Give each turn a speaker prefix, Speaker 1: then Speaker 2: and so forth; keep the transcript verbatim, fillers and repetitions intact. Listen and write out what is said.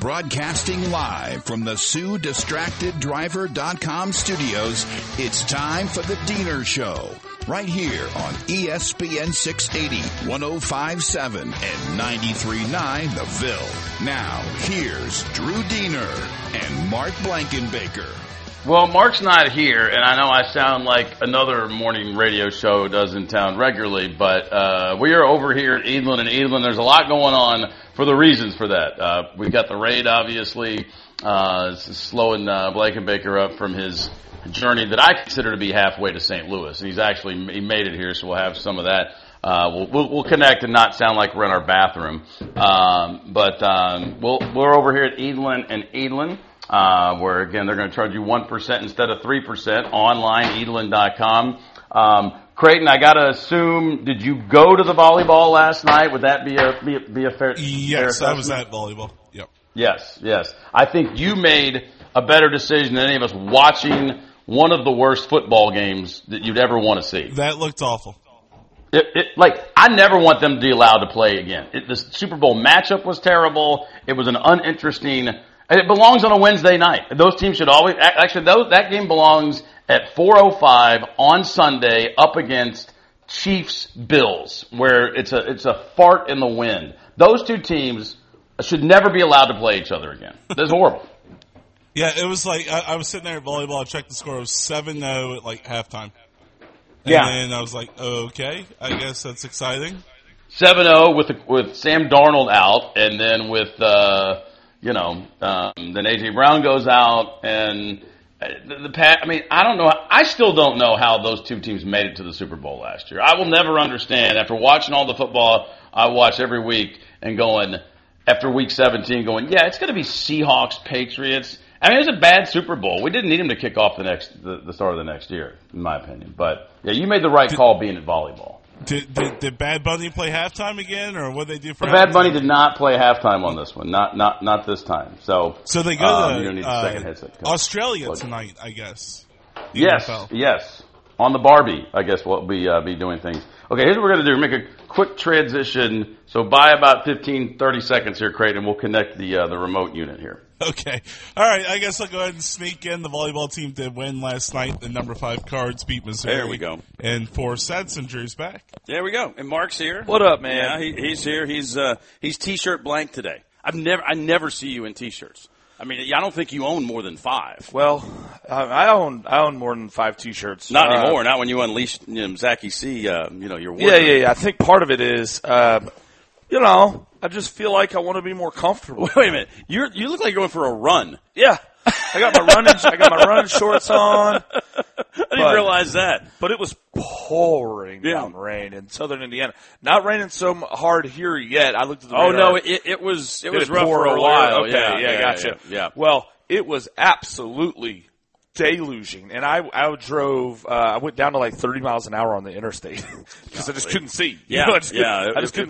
Speaker 1: Broadcasting live from the Sue Distracted Driver dot com studios, it's time for the Diener Show. Right here on E S P N six eighty, one oh five point seven, and ninety-three point nine The Ville. Now, here's Drew Diener and Mark Blankenbaker.
Speaker 2: Well, Mark's not here, and I know I sound like another morning radio show does in town regularly, but uh, we are over here at Eidland, and Eidland, there's a lot going on for the reasons for that. Uh, we've got the raid, obviously, uh, slowing uh, Blankenbaker up from his journey that I consider to be halfway to Saint Louis, and he's actually he made it here, so we'll have some of that. Uh, we'll, we'll, we'll connect and not sound like we're in our bathroom. Um, but um, we'll, we're over here at Eidland and Eidland. Uh, where again, they're going to charge you one percent instead of three percent online, Eidland dot com. Um, Creighton, I gotta assume, did you go to the volleyball last night? Would that be a, be a, be a fair,
Speaker 3: yes,
Speaker 2: fair
Speaker 3: I was at volleyball. Yep.
Speaker 2: Yes, yes. I think you made a better decision than any of us watching one of the worst football games that you'd ever want to see.
Speaker 3: That looked awful.
Speaker 2: It, it, like, I never want them to be allowed to play again. It, the Super Bowl matchup was terrible. It was an uninteresting. It belongs on a Wednesday night. Those teams should always, actually, those, that game belongs at four oh five on Sunday up against Chiefs Bills, where it's a, it's a fart in the wind. Those two teams should never be allowed to play each other again. That's horrible.
Speaker 3: Yeah, it was like, I, I was sitting there at volleyball, I checked the score, it was seven oh at like halftime. And
Speaker 2: yeah.
Speaker 3: then I was like, okay, I guess that's exciting.
Speaker 2: seven oh with, with Sam Darnold out, and then with, uh, You know, um, then A J Brown goes out, and the, the pat. I mean, I don't know. I still don't know how those two teams made it to the Super Bowl last year. I will never understand after watching all the football I watch every week and going after week seventeen, going, yeah, it's going to be Seahawks, Patriots. I mean, it was a bad Super Bowl. We didn't need them to kick off the next the, the start of the next year, in my opinion. But yeah, you made the right call being at volleyball.
Speaker 3: Did, did, did Bad Bunny play halftime again, or what did they do for?
Speaker 2: Bad Bunny did not play halftime on this one, not not not this time. So,
Speaker 3: so they go
Speaker 2: um,
Speaker 3: to
Speaker 2: you don't need a
Speaker 3: uh,
Speaker 2: second headset.
Speaker 3: Australia
Speaker 2: Plug.
Speaker 3: tonight, I guess. The
Speaker 2: Yes,
Speaker 3: N F L.
Speaker 2: yes. On the Barbie, I guess we'll be uh, be doing things. Okay, here's what we're going to do. Make a quick transition. So by about fifteen, thirty seconds here, Creighton, we'll connect the uh, the remote unit here.
Speaker 3: Okay. All right, I guess I'll go ahead and sneak in. The volleyball team did win last night. The number five Cards beat Missouri.
Speaker 4: There we go.
Speaker 3: And for Sedson, Drew's back.
Speaker 4: There we go. And Mark's here.
Speaker 5: What up, man?
Speaker 4: Yeah, he, he's here. He's uh, he's T-shirt blank today. I've never I never see you in T-shirts. I mean, I don't think you own more than five.
Speaker 5: Well, I own I own more than five T-shirts.
Speaker 4: Not
Speaker 5: uh,
Speaker 4: anymore. Not when you unleashed you know, Zachy C. Uh, you know your
Speaker 5: yeah,
Speaker 4: wardrobe.
Speaker 5: yeah, yeah. I think part of it is, uh, you know, I just feel like I want to be more comfortable.
Speaker 4: Wait a minute. You you look like you're going for a run.
Speaker 5: Yeah, I got my running I got my running shorts on.
Speaker 4: I didn't
Speaker 5: but,
Speaker 4: realize that.
Speaker 5: But it was pouring
Speaker 4: yeah.
Speaker 5: down rain in southern Indiana. Not raining so hard here yet. I looked at the
Speaker 4: Oh
Speaker 5: radar.
Speaker 4: no, it it was it
Speaker 5: Did
Speaker 4: was
Speaker 5: it
Speaker 4: rough
Speaker 5: pour
Speaker 4: for a
Speaker 5: earlier?
Speaker 4: while.
Speaker 5: Okay,
Speaker 4: yeah,
Speaker 5: yeah,
Speaker 4: yeah,
Speaker 5: gotcha.
Speaker 4: Yeah, yeah.
Speaker 5: Well, it was absolutely deluging, and I I drove. Uh, I went down to like thirty miles an hour on the interstate because I just couldn't see. You
Speaker 4: Yeah,
Speaker 5: know, I just
Speaker 4: yeah.
Speaker 5: couldn't, I just couldn't